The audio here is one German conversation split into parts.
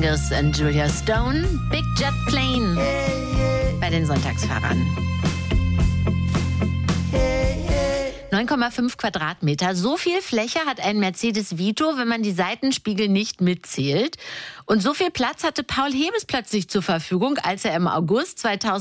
Mingus und Julia Stone, Big Jet Plane bei den Sonntagsfahrern. 9,5 Quadratmeter. So viel Fläche hat ein Mercedes Vito, wenn man die Seitenspiegel nicht mitzählt. Und so viel Platz hatte Paul Hebes plötzlich zur Verfügung, als er im August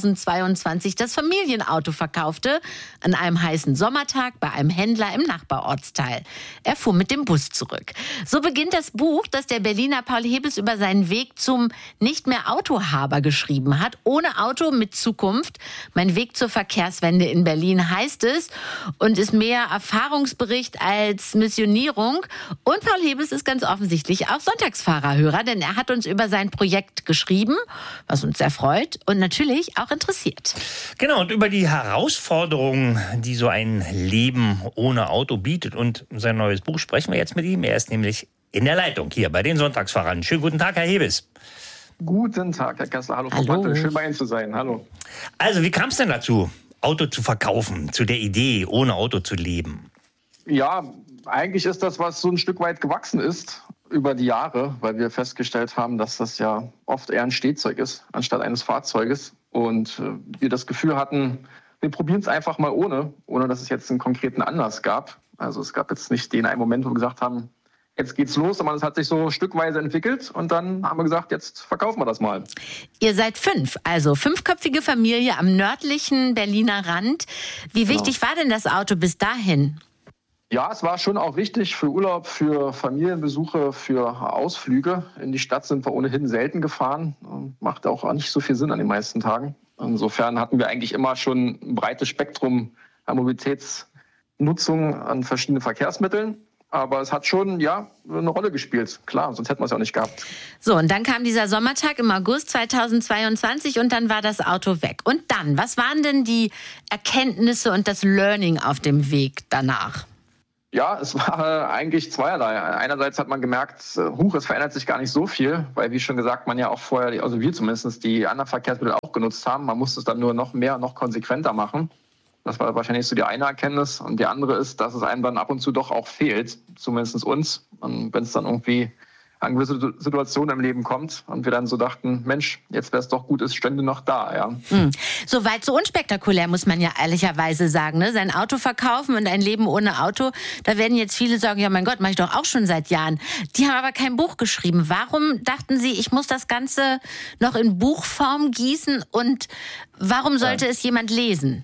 2022 das Familienauto verkaufte, an einem heißen Sommertag bei einem Händler im Nachbarortsteil. Er fuhr mit dem Bus zurück. So beginnt das Buch, das der Berliner Paul Hebes über seinen Weg zum nicht mehr Autohaber geschrieben hat. Ohne Auto mit Zukunft. Mein Weg zur Verkehrswende in Berlin heißt es und ist mehr Erfahrungsbericht als Missionierung. Und Paul Hebes ist ganz offensichtlich auch Sonntagsfahrerhörer, denn er hat uns über sein Projekt geschrieben, was uns sehr freut und natürlich auch interessiert. Genau, und über die Herausforderungen, die so ein Leben ohne Auto bietet und sein neues Buch sprechen wir jetzt mit ihm. Er ist nämlich in der Leitung hier bei den Sonntagsfahrern. Schönen guten Tag, Herr Hebes. Guten Tag, Herr Kessler. Hallo, Frau Bartel. Schön bei Ihnen zu sein. Hallo. Also, wie kam es denn dazu, Auto zu verkaufen, zu der Idee, ohne Auto zu leben? Ja, eigentlich ist das, was so ein Stück weit gewachsen ist über die Jahre, weil wir festgestellt haben, dass das ja oft eher ein Stehzeug ist, anstatt eines Fahrzeuges. Und wir das Gefühl hatten, wir probieren es einfach mal ohne dass es jetzt einen konkreten Anlass gab. Also es gab jetzt nicht den einen Moment, wo wir gesagt haben, jetzt geht's los, sondern es hat sich so stückweise entwickelt und dann haben wir gesagt, jetzt verkaufen wir das mal. Ihr seid 5, also 5-köpfige Familie am nördlichen Berliner Rand. Wie wichtig war denn das Auto bis dahin? Ja, es war schon auch wichtig für Urlaub, für Familienbesuche, für Ausflüge. In die Stadt sind wir ohnehin selten gefahren. Macht auch nicht so viel Sinn an den meisten Tagen. Insofern hatten wir eigentlich immer schon ein breites Spektrum an Mobilitätsnutzung an verschiedenen Verkehrsmitteln. Aber es hat schon, eine Rolle gespielt. Klar, sonst hätten wir es ja auch nicht gehabt. So, und dann kam dieser Sommertag im August 2022 und dann war das Auto weg. Und dann, was waren denn die Erkenntnisse und das Learning auf dem Weg danach? Ja, es war eigentlich zweierlei. Einerseits hat man gemerkt, es verändert sich gar nicht so viel, weil wie schon gesagt, man ja auch vorher, also wir zumindest, die anderen Verkehrsmittel auch genutzt haben. Man musste es dann nur noch mehr, noch konsequenter machen. Das war wahrscheinlich so die eine Erkenntnis. Und die andere ist, dass es einem dann ab und zu doch auch fehlt, zumindest uns. Und wenn es dann irgendwie an gewisse Situationen im Leben kommt und wir dann so dachten, Mensch, jetzt wäre es doch gut, es stände noch da. Ja. So weit, so unspektakulär, muss man ja ehrlicherweise sagen. Ne? Sein Auto verkaufen und ein Leben ohne Auto, da werden jetzt viele sagen, ja mein Gott, mache ich doch auch schon seit Jahren. Die haben aber kein Buch geschrieben. Warum dachten Sie, ich muss das Ganze noch in Buchform gießen und warum sollte es jemand lesen?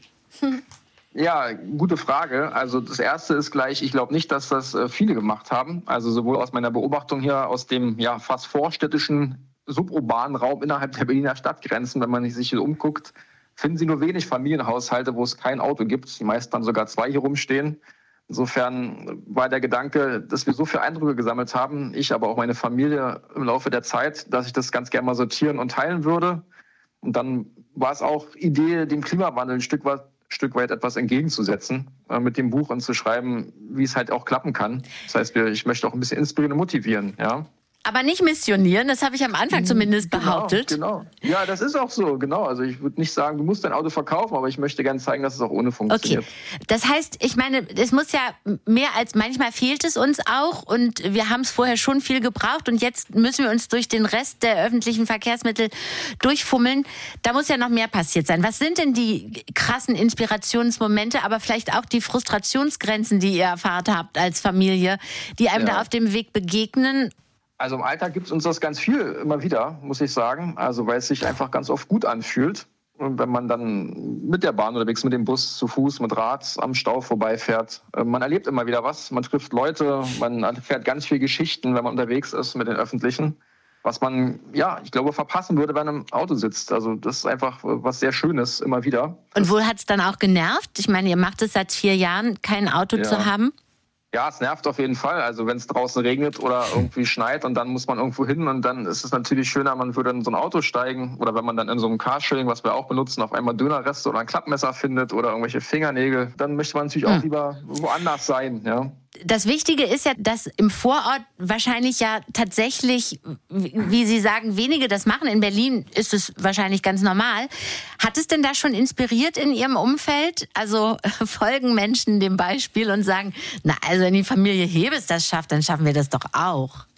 Ja, gute Frage. Also das Erste ist gleich, ich glaube nicht, dass das viele gemacht haben. Also sowohl aus meiner Beobachtung hier aus dem fast vorstädtischen suburbanen Raum innerhalb der Berliner Stadtgrenzen, wenn man sich hier umguckt, finden Sie nur wenig Familienhaushalte, wo es kein Auto gibt. Die meisten haben sogar 2 hier rumstehen. Insofern war der Gedanke, dass wir so viele Eindrücke gesammelt haben, ich, aber auch meine Familie im Laufe der Zeit, dass ich das ganz gerne mal sortieren und teilen würde. Und dann war es auch Idee, dem Klimawandel ein Stück weit etwas entgegenzusetzen mit dem Buch und zu schreiben, wie es halt auch klappen kann. Das heißt, ich möchte auch ein bisschen inspirieren und motivieren, ja. Aber nicht missionieren, das habe ich am Anfang zumindest behauptet. Genau. Ja, das ist auch so, genau. Also ich würde nicht sagen, du musst dein Auto verkaufen, aber ich möchte gerne zeigen, dass es auch ohne funktioniert. Okay, das heißt, ich meine, es muss ja mehr als, manchmal fehlt es uns auch und wir haben es vorher schon viel gebraucht und jetzt müssen wir uns durch den Rest der öffentlichen Verkehrsmittel durchfummeln. Da muss ja noch mehr passiert sein. Was sind denn die krassen Inspirationsmomente, aber vielleicht auch die Frustrationsgrenzen, die ihr erfahrt habt als Familie, die einem da auf dem Weg begegnen? Also im Alltag gibt es uns das ganz viel immer wieder, muss ich sagen. Also weil es sich einfach ganz oft gut anfühlt. Und wenn man dann mit der Bahn unterwegs, mit dem Bus, zu Fuß, mit Rad am Stau vorbeifährt. Man erlebt immer wieder was. Man trifft Leute, man erfährt ganz viele Geschichten, wenn man unterwegs ist mit den Öffentlichen. Was man, ich glaube, verpassen würde, wenn man im Auto sitzt. Also das ist einfach was sehr Schönes immer wieder. Und wo hat es dann auch genervt? Ich meine, ihr macht es seit 4 Jahren, kein Auto zu haben. Ja, es nervt auf jeden Fall. Also wenn es draußen regnet oder irgendwie schneit und dann muss man irgendwo hin und dann ist es natürlich schöner, man würde in so ein Auto steigen oder wenn man dann in so einem Carsharing, was wir auch benutzen, auf einmal Dönerreste oder ein Klappmesser findet oder irgendwelche Fingernägel, dann möchte man natürlich auch lieber woanders sein, ja. Das Wichtige ist ja, dass im Vorort wahrscheinlich ja tatsächlich, wie Sie sagen, wenige das machen. In Berlin ist es wahrscheinlich ganz normal. Hat es denn da schon inspiriert in Ihrem Umfeld? Also folgen Menschen dem Beispiel und sagen, na also wenn die Familie Hebes das schafft, dann schaffen wir das doch auch.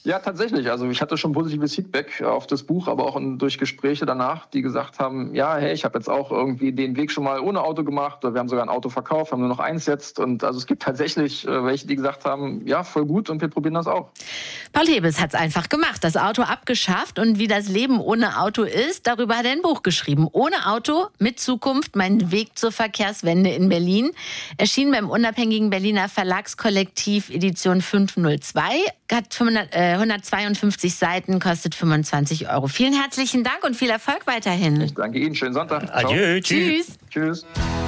Ja, tatsächlich. Also ich hatte schon positives Feedback auf das Buch, aber auch durch Gespräche danach, die gesagt haben, ja, hey, ich habe jetzt auch irgendwie den Weg schon mal ohne Auto gemacht. Oder wir haben sogar ein Auto verkauft, haben nur noch eins jetzt. Und also es gibt tatsächlich welche, die gesagt haben, ja, voll gut und wir probieren das auch. Paul Hebes hat es einfach gemacht, das Auto abgeschafft und wie das Leben ohne Auto ist, darüber hat er ein Buch geschrieben. Ohne Auto, mit Zukunft, mein Weg zur Verkehrswende in Berlin. Erschienen beim unabhängigen Berliner Verlagskollektiv Edition 502, hat 152 Seiten, kostet 25 €. Vielen herzlichen Dank und viel Erfolg weiterhin. Ich danke Ihnen, schönen Sonntag. Adieu, tschüss. Tschüss.